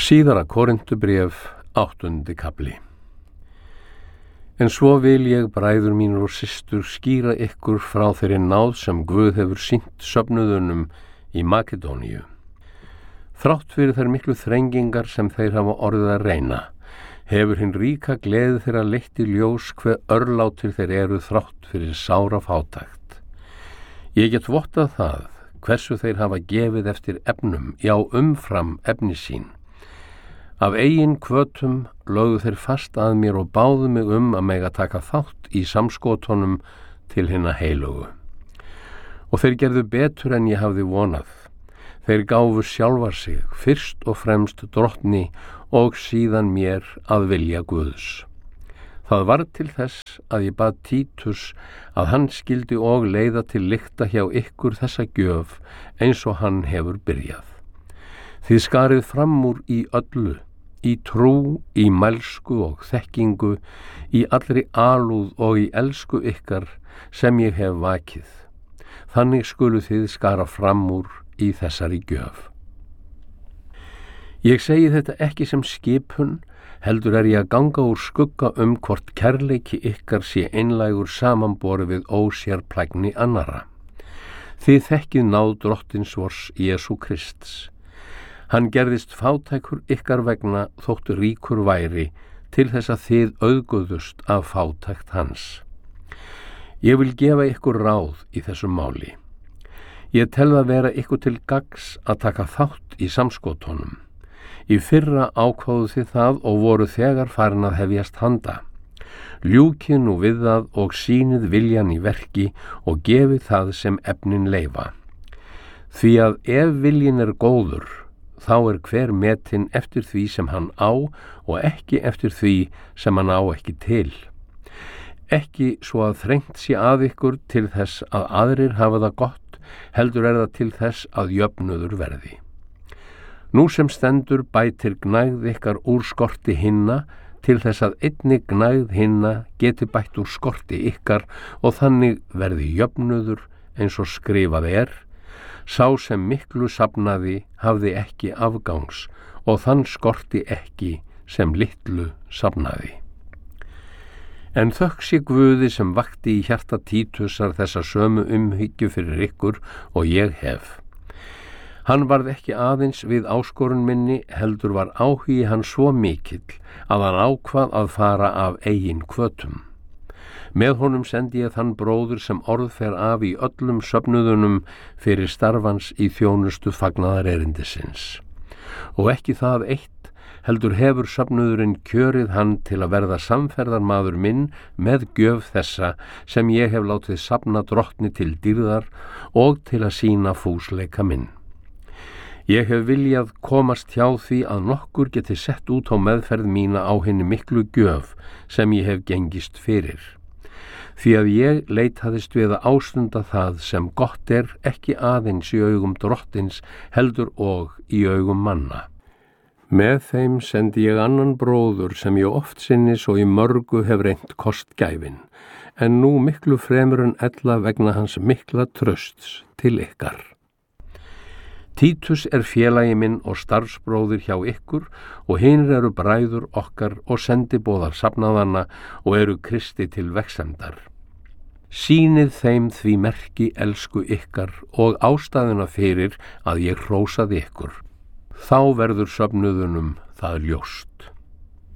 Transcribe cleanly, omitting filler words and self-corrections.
Síðara Korintubréf, 8. kafli. En svo vil ég, bræður mínir og systur, skýra ykkur frá þeirri náð sem Guð hefur sýnt söfnuðunum í Makedóníu. Þrátt fyrir þær miklu þrengingar sem þeir hafa orðið að reyna, hefur hinn ríka gleði þeirra leitt í ljós hve örlátir þeir eru þrátt fyrir sára fátækt. Ég get vottað það, hversu þeir hafa gefið eftir efnum, já umfram efni sín. Af eigin hvötum lögðu þeir fast að mér og báðu mig að mega taka þátt í samskotunum til hinna heilugu. Og þeir gerðu betur en ég hafði vonað. Þeir gáfu sjálfar sig, fyrst og fremst drottni og síðan mér að vilja Guðs. Það var til þess að ég bað Títus að hann skyldi og leiða til lykta hjá ykkur þessa gjöf eins og hann hefur byrjað. Þið skarið fram úr í öllu, í trú, í mælsku og þekkingu, í allri alúð og í elsku ykkar sem ég hef vakið. Þannig skulu þið skara fram úr í þessari gjöf. Ég segi þetta ekki sem skipun, heldur ég að ganga úr skugga hvort kærleiki ykkar sé einlægur samanborið við ósérplægni annarra. Þið þekkið náð drottins vors Jesú Krists. Hann gerðist fátækur ykkar vegna þótt ríkur væri til þess að þið auðguðust af fátækt hans. Ég vil gefa ykkur ráð í þessu máli. Ég tel það vera ykkur til gagns að taka þátt í samskotunum. Í fyrra ákváðu þið það og voru þegar farin að hefjast handa. Ljúkið nú við það og sýnið viljan í verki og gefið það sem efnin leyfa. Því að ef viljin er góður, þá er hver metinn eftir því sem hann á og ekki eftir því sem hann á ekki til. Ekki svo að þrengt sé að ykkur til þess að aðrir hafa það gott, heldur það til þess að jöfnuður verði. Nú sem stendur bætir gnægð ykkar úr skorti hinna til þess að einnig gnægð hinna geti bætt úr skorti ykkar og þannig verði jöfnuður eins og skrifað er. Sá sem miklu safnaði hafði ekki afgangs og þann skorti ekki sem litlu safnaði. En þökk sé Guði sem vakti í hjarta Títusar þessa sömu umhyggju fyrir ykkur og ég hef. Hann varð ekki aðeins við áskorun minni, heldur var áhugi hann svo mikill að hann ákvað að fara af eigin hvötum. Með honum sendi ég þann bróður sem orð fer af í öllum söfnuðunum fyrir starfans í þjónustu fagnaðarerindisins. Og ekki það eitt, heldur hefur söfnuðurinn kjörið hann til að verða samferðarmaður minn með gjöf þessa sem ég hef látið safna drottni til dýrðar og til að sýna fúsleika minn. Ég hef viljað komast hjá því að nokkur geti sett út á meðferð mína á hinni miklu gjöf sem ég hef gengist fyrir. Því að ég leitaðist við að ástunda það sem gott er ekki aðeins í augum drottins heldur og í augum manna. Með þeim sendi ég annan bróður sem ég oft sinnis og í mörgu hef reynt kostgæfin, en nú miklu fremur en ella vegna hans mikla trausts til ykkar. Títus er félagi minn og starfsbróðir hjá ykkur og hinir eru bræður okkar og sendiboðar safnaðanna og eru Kristi til vegsemdar. Sýnið þeim því merki elsku ykkar og ástæðuna fyrir að ég hrósaði ykkur. Þá verður söfnuðunum það ljóst.